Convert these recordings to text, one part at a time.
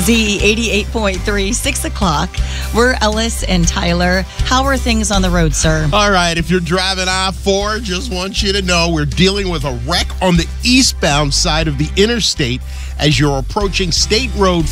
Z88.3, 6 o'clock. We're Ellis and Tyler. How are things on the road, sir? All right, if you're driving I-4, just want you to know we're dealing with a wreck on the eastbound side of the interstate as you're approaching State Road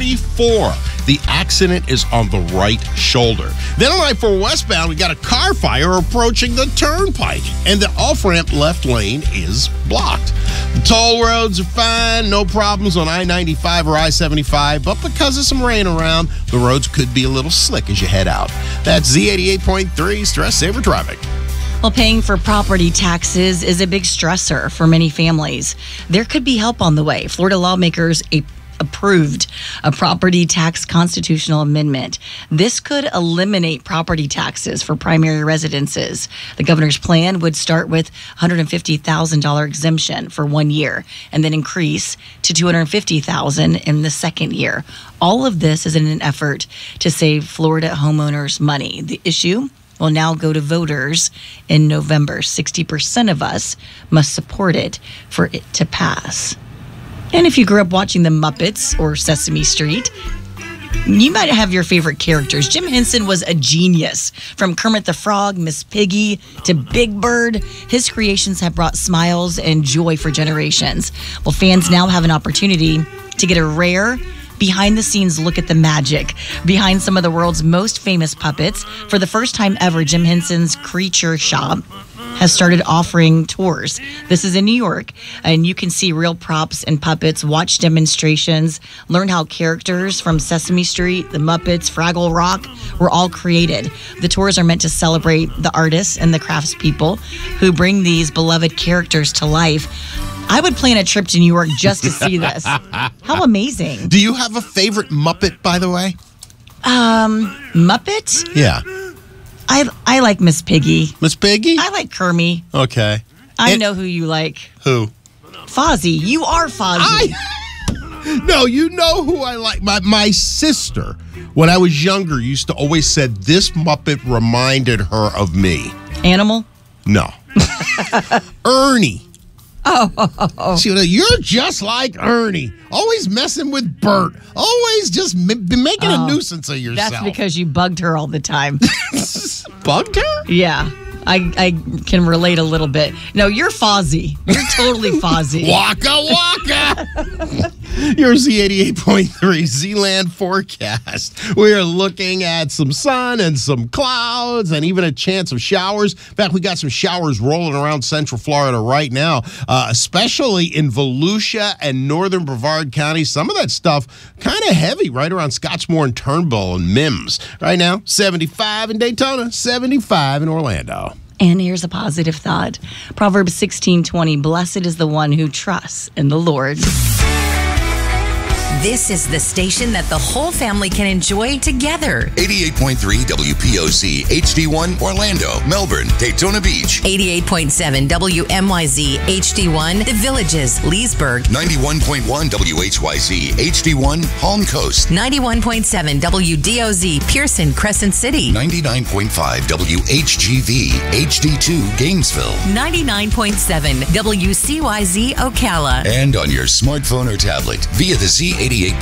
44. The accident is on the right shoulder. Then on I-4 westbound, we got a car fire approaching the turnpike, and the off-ramp left lane is blocked. The toll roads are fine, no problems on I-95 or I-75, but because of some rain around, the roads could be a little slick as you head out. That's Z88.3 Stress Saver Traffic. Well, paying for property taxes is a big stressor for many families. There could be help on the way. Florida lawmakers approved a property tax constitutional amendment. This could eliminate property taxes for primary residences. The governor's plan would start with $150,000 exemption for 1 year and then increase to $250,000 in the second year. All of this is in an effort to save Florida homeowners money. The issue will now go to voters in November. 60% of us must support it for it to pass. And if you grew up watching The Muppets or Sesame Street, you might have your favorite characters. Jim Henson was a genius. From Kermit the Frog, Miss Piggy, to Big Bird, his creations have brought smiles and joy for generations. Well, fans now have an opportunity to get a rare behind-the-scenes look at the magic behind some of the world's most famous puppets. For the first time ever, Jim Henson's Creature Shop has started offering tours. This is in New York, and you can see real props and puppets, watch demonstrations, learn how characters from Sesame Street, The Muppets, Fraggle Rock were all created. The tours are meant to celebrate the artists and the craftspeople who bring these beloved characters to life. I would plan a trip to New York just to see this. How amazing. Do you have a favorite Muppet, by the way? Muppet? Yeah. I like Miss Piggy. Miss Piggy? I like Kermie. Okay. I know who you like. Who? Fozzie. You are Fozzie. No, you know who I like. My sister, when I was younger, used to always said this Muppet reminded her of me. Animal? No. Ernie. Oh. See, you're just like Ernie. Always messing with Bert. Always just making a nuisance of yourself. That's because you bugged her all the time. Bugged her? Yeah. I can relate a little bit. No, you're Fozzie. You're totally Fozzie. Waka waka. Your Z88.3 Z-Land forecast. We are looking at some sun and some clouds and even a chance of showers. In fact, we got some showers rolling around Central Florida right now, especially in Volusia and northern Brevard County. Some of that stuff kind of heavy right around Scottsmore and Turnbull and Mims. Right now, 75 in Daytona, 75 in Orlando. And here's a positive thought. Proverbs 16:20, blessed is the one who trusts in the Lord. This is the station that the whole family can enjoy together. 88.3 WPOC HD1 Orlando, Melbourne, Daytona Beach. 88.7 WMYZ HD1 The Villages, Leesburg. 91.1 WHYZ HD1 Palm Coast. 91.7 WDOZ Pearson, Crescent City. 99.5 WHGV HD2 Gainesville. 99.7 WCYZ Ocala. And on your smartphone or tablet via the Z88.3